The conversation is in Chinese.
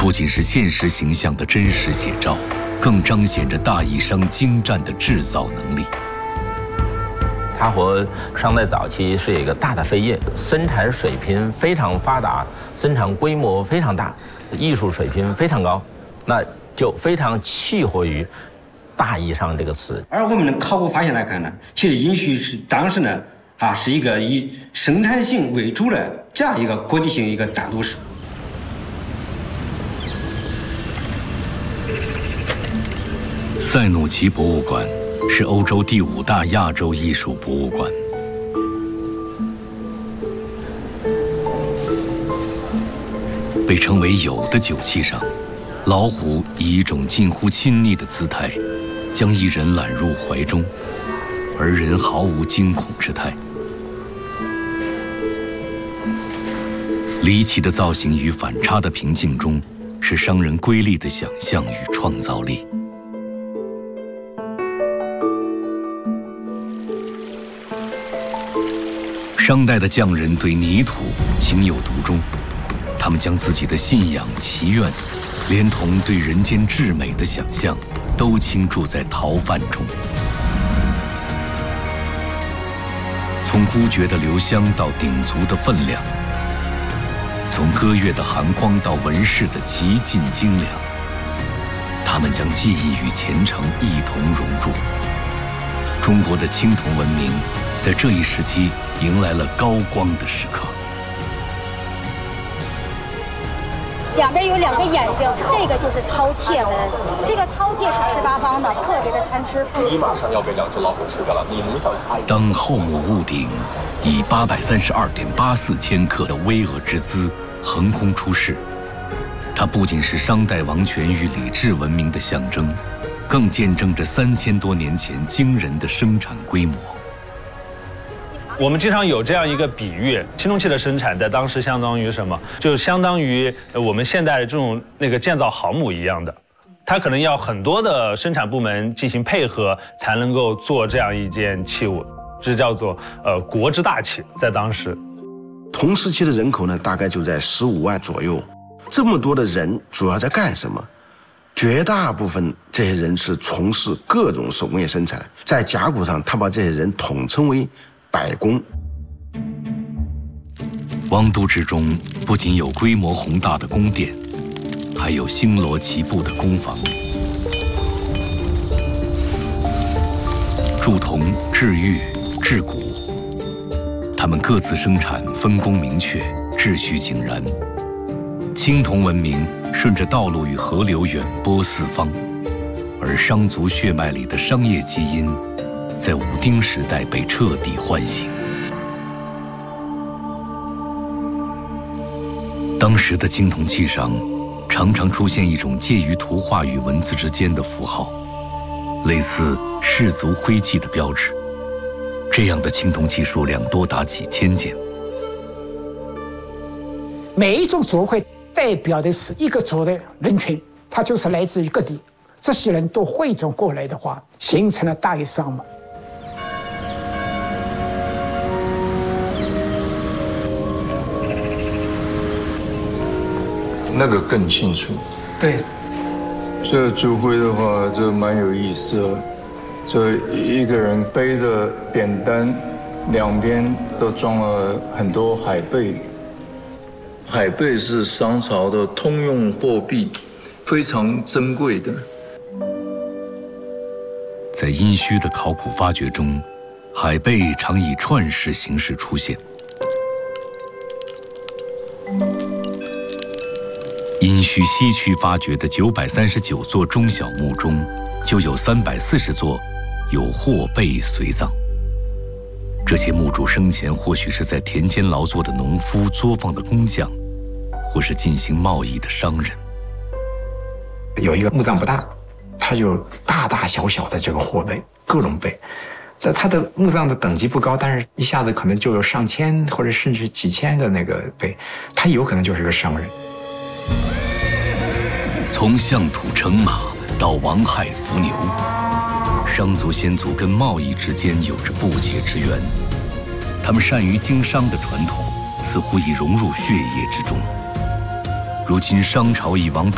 不仅是现实形象的真实写照，更彰显着大邑商精湛的制造能力。 它和商代早期是一个大的飞跃，生产水平非常发达，生产规模非常大，艺术水平非常高，那就非常契合于大邑商这个词。 而我们的考古发现来看呢，其实殷墟是当时呢是一个以生产性为主的这样一个国际性一个大都市。 塞努奇博物馆是欧洲第5大亚洲艺术博物馆。被称为酉的酒器上，老虎以一种近乎亲昵的姿态，将一人揽入怀中，而人毫无惊恐之态。离奇的造型与反差的平静中，是商人瑰丽的想象与创造力。商代的匠人对泥土情有独钟，他们将自己的信仰、祈愿，连同对人间至美的想象，都倾注在陶范中。从孤绝的留香到鼎足的分量，从歌乐的寒光到纹饰的极尽精良，他们将技艺与虔诚一同融入。中国的青铜文明在这一时期迎来了高光的时刻。 两边有2个眼睛，这个就是饕餮纹。这个饕餮是赤八方的，特别的贪吃。 你马上要被2只老虎吃掉了，你能小心。 当后母屋顶以832.84千克的巍峨之姿横空出世，它不仅是商代王权与礼制文明的象征，更见证着3000多年前惊人的生产规模。 我们经常有这样一个比喻，青铜器的生产在当时相当于什么？就相当于我们现代这种建造航母一样的，它可能要很多的生产部门进行配合，才能够做这样一件器物，这叫做国之大器，在当时。 同时期的人口呢，大概就在15万左右。这么多的人主要在干什么？绝大部分这些人是从事各种手工业生产，在甲骨上，他把这些人统称为百工。 王都之中不仅有规模宏大的宫殿，还有星罗棋布的工坊。铸铜、制玉、制骨，他们各自生产，分工明确，秩序井然。青铜文明顺着道路与河流远播四方，而商族血脉里的商业基因，在武丁时代被彻底唤醒。当时的青铜器上，常常出现一种介于图画与文字之间的符号，类似氏族徽记的标志。这样的青铜器数量多达几千件。 每一种族会代表的是一个族的人群，它就是来自于各地，这些人都汇总过来的话，形成了大邑商嘛。 那个更清楚。 对， 这烛灰的话，就蛮有意思的。这一个人背着扁担，两边都装了很多海贝。海贝是商朝的通用货币，非常珍贵的。 在殷墟的考古发掘中，海贝常以串式形式出现。殷墟西区发掘的939座中小墓中，就有340座有货贝随葬。这些墓主生前或许是在田间劳作的农夫、作坊的工匠，或是进行贸易的商人。 有一个墓葬不大，它有大大小小的这个货贝，各种贝。在它的墓葬的等级不高，但是一下子可能就有上千或者甚至几千的那个贝，他有可能就是个商人。 从象土乘马到王亥伏牛，商族先祖跟贸易之间有着不解之缘。他们善于经商的传统似乎已融入血液之中。如今商朝已亡